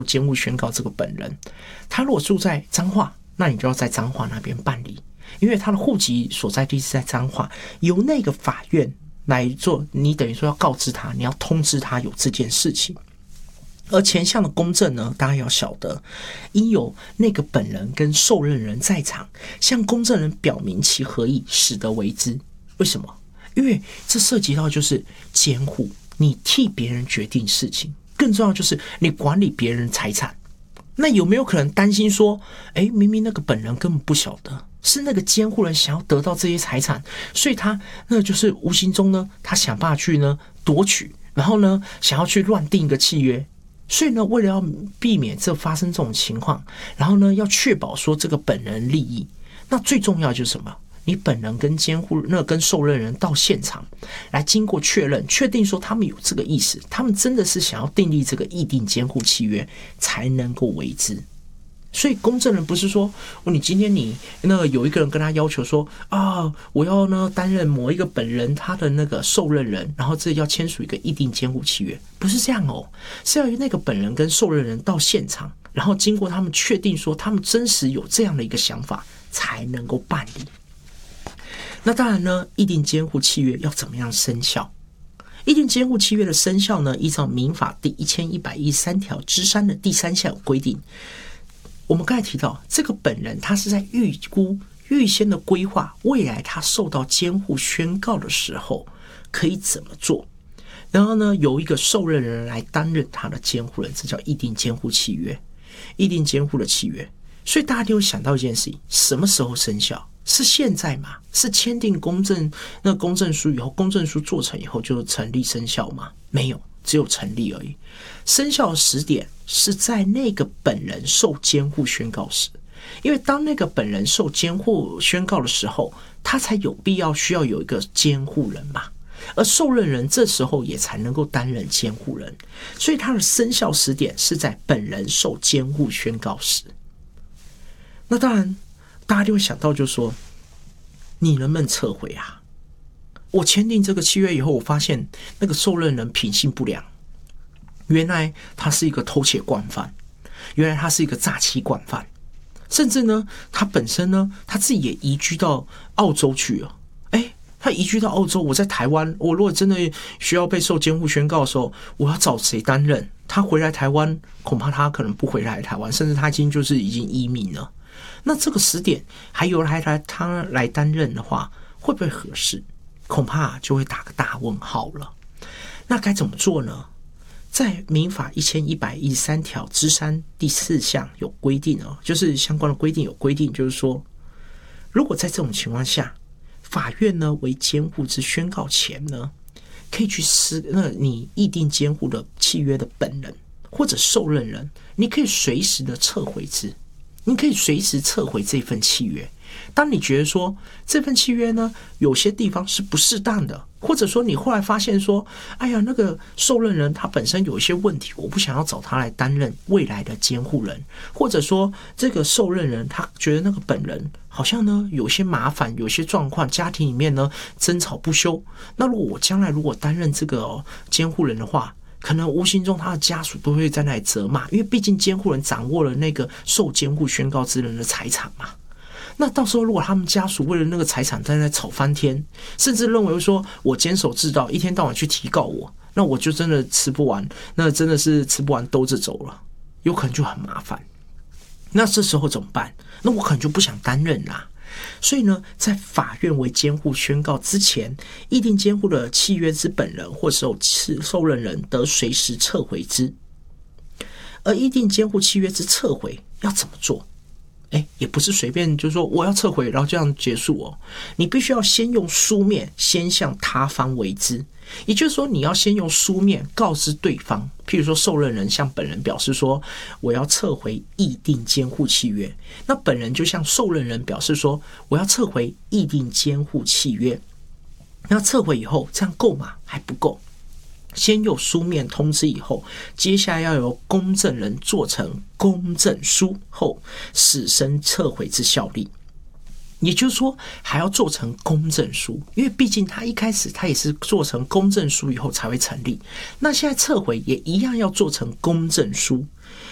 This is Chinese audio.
监护宣告这个本人，他如果住在彰化，那你就要在彰化那边办理，因为他的户籍所在地是在彰化，由那个法院来做，你等于说要告知他，你要通知他有这件事情。而前项的公证呢，大家要晓得，应有那个本人跟受任人在场，向公证人表明其合意，使得为之。为什么？因为这涉及到就是监护，你替别人决定事情，更重要就是你管理别人财产。那有没有可能担心说，明明那个本人根本不晓得，是那个监护人想要得到这些财产，所以他那就是无形中呢，他想办法去呢夺取，然后呢想要去乱定一个契约。所以呢，为了要避免这发生这种情况，然后呢，要确保说这个本人利益，那最重要就是什么？你本人跟监护跟受任人到现场来经过确认，确定说他们有这个意思，他们真的是想要订立这个议定监护契约才能够为之。所以公证人不是说你今天你那个有一个人跟他要求说我要呢担任某一个本人他的那个受任人，然后这要签署一个议定监护契约，不是这样是要那个本人跟受任人到现场，然后经过他们确定说他们真实有这样的一个想法才能够办理。那当然呢，议定监护契约要怎么样生效？议定监护契约的生效呢，依照民法第1113条之3的第3项有规定。我们刚才提到，这个本人他是在预先的规划未来他受到监护宣告的时候可以怎么做，然后呢，由一个受任人来担任他的监护人，这叫议定监护契约，议定监护的契约。所以大家就会想到一件事情，什么时候生效？是现在吗？是签订公证书以后，公证书做成以后就成立生效吗？没有，只有成立而已。生效的时点是在那个本人受监护宣告时，因为当那个本人受监护宣告的时候，他才有必要需要有一个监护人嘛，而受任人这时候也才能够担任监护人，所以他的生效时点是在本人受监护宣告时。那当然大家就会想到就是说，你能不能撤回啊？我签订这个契约以后，我发现那个受任人品性不良，原来他是一个偷窃惯犯，原来他是一个诈欺惯犯，甚至呢他本身呢他自己也移居到澳洲去了。他移居到澳洲，我在台湾，我如果真的需要被受监护宣告的时候，我要找谁担任？他回来台湾，恐怕他可能不回来台湾，甚至他已经移民了。那这个时点还由他来担任的话，会不会合适？恐怕就会打个大问号了。那该怎么做呢？在民法1113条之3第4项有规定就是相关的规定有规定，就是说，如果在这种情况下，法院呢为监护之宣告前呢，可以去你议定监护的契约的本人或者受任人，你可以随时的撤回之。你可以随时撤回这份契约。当你觉得说这份契约呢有些地方是不适当的，或者说你后来发现说那个受任人他本身有一些问题，我不想要找他来担任未来的监护人，或者说这个受任人他觉得那个本人好像呢有些麻烦，有些状况，家庭里面呢争吵不休，那如果我将来如果担任这个监护人的话，可能无形中他的家属都会在那里责骂，因为毕竟监护人掌握了那个受监护宣告之人的财产嘛。那到时候如果他们家属为了那个财产在那吵翻天，甚至认为说我监守自盗，一天到晚去提告我，那我就真的吃不完，那真的是吃不完兜着走了，有可能就很麻烦。那这时候怎么办？那我可能就不想担任啦。所以呢，在法院为监护宣告之前，议定监护的契约之本人或受任人得随时撤回之。而议定监护契约之撤回要怎么做？也不是随便就是说我要撤回然后这样结束你必须要先用书面先向他方为之，也就是说你要先用书面告知对方，譬如说受任人向本人表示说我要撤回议定监护契约，那本人就向受任人表示说我要撤回议定监护契约。那撤回以后这样够吗？还不够，先有书面通知以后，接下来要由公证人做成公证书后，始生撤回之效力。也就是说还要做成公证书，因为毕竟他一开始他也是做成公证书以后才会成立，那现在撤回也一样要做成公证书。